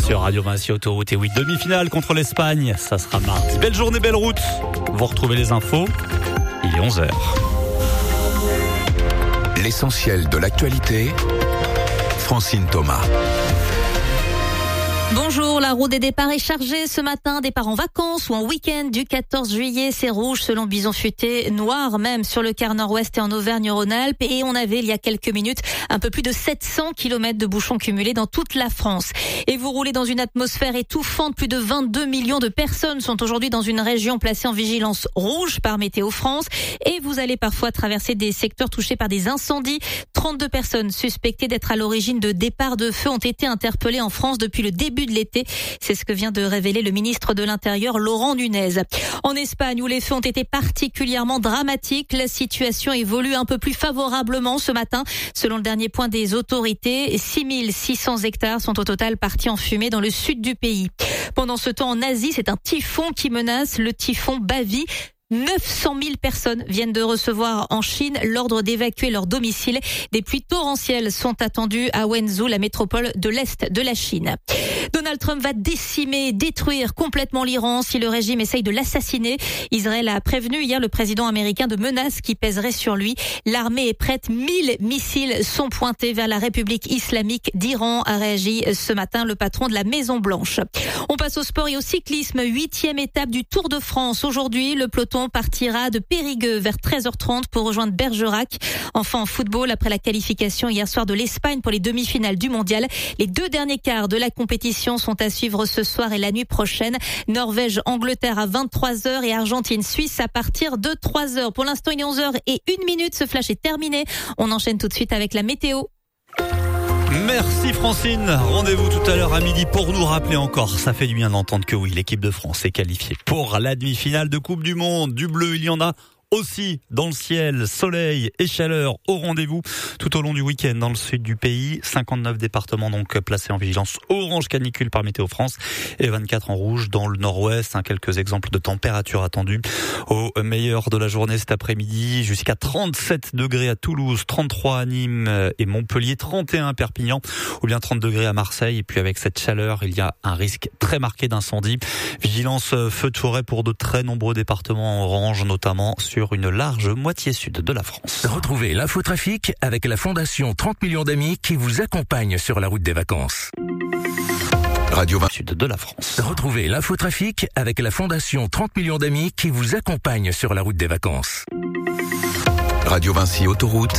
sur Radio Vinci Autoroute. Et oui, demi-finale contre l'Espagne, ça sera mardi. Belle journée, belle route. Vous retrouvez les infos, il est 11h. L'essentiel de l'actualité, Francine Thomas. Bonjour, la route des départs est chargée ce matin. Départ en vacances ou en week-end du 14 juillet. C'est rouge selon Bison Futé, noir même sur le quart nord-ouest et en Auvergne-Rhône-Alpes. Et on avait il y a quelques minutes un peu plus de 700 km de bouchons cumulés dans toute la France. Et vous roulez dans une atmosphère étouffante. Plus de 22 millions de personnes sont aujourd'hui dans une région placée en vigilance rouge par Météo France. Et vous allez parfois traverser des secteurs touchés par des incendies. 32 personnes suspectées d'être à l'origine de départs de feu ont été interpellées en France depuis le début de l'été. C'est ce que vient de révéler le ministre de l'Intérieur, Laurent Nunez. En Espagne, où les feux ont été particulièrement dramatiques, la situation évolue un peu plus favorablement ce matin. Selon le dernier point des autorités, 6600 hectares sont au total partis en fumée dans le sud du pays. Pendant ce temps, en Asie, c'est un typhon qui menace, le typhon Bavi. 900 000 personnes viennent de recevoir en Chine l'ordre d'évacuer leur domicile. Des pluies torrentielles sont attendues à Wenzhou, la métropole de l'Est de la Chine. Donald Trump va détruire complètement l'Iran si le régime essaye de l'assassiner. Israël a prévenu hier le président américain de menaces qui pèseraient sur lui. L'armée est prête, 1000 missiles sont pointés vers la République islamique d'Iran, a réagi ce matin le patron de la Maison Blanche. On passe au sport et au cyclisme. 8e étape du Tour de France. Aujourd'hui, le peloton partira de Périgueux vers 13h30 pour rejoindre Bergerac. Enfin en football, après la qualification hier soir de l'Espagne pour les demi-finales du mondial, les 2 derniers quarts de la compétition sont à suivre ce soir et la nuit prochaine. Norvège-Angleterre à 23h et Argentine-Suisse à partir de 3h. Pour l'instant, il est 11h01. Ce flash est terminé. On enchaîne tout de suite avec la météo. Merci Francine. Rendez-vous tout à l'heure à midi pour nous rappeler encore. Ça fait du bien d'entendre que oui, l'équipe de France est qualifiée pour la demi-finale de Coupe du Monde. Du bleu, il y en a aussi dans le ciel, soleil et chaleur au rendez-vous tout au long du week-end dans le sud du pays. 59 départements donc placés en vigilance orange canicule par Météo France et 24 en rouge dans le nord-ouest. Quelques exemples de température attendues au meilleur de la journée cet après-midi. Jusqu'à 37 degrés à Toulouse, 33 à Nîmes et Montpellier, 31 à Perpignan ou bien 30 degrés à Marseille. Et puis avec cette chaleur, il y a un risque très marqué d'incendie. Vigilance feu de forêt pour de très nombreux départements orange, notamment sur une large moitié sud de la France. Retrouvez l'infotrafic avec la Fondation 30 millions d'amis qui vous accompagne sur la route des vacances. Radio Vinci Sud de la France. Retrouvez l'infotrafic avec la Fondation 30 millions d'amis qui vous accompagne sur la route des vacances. Radio Vinci Autoroute.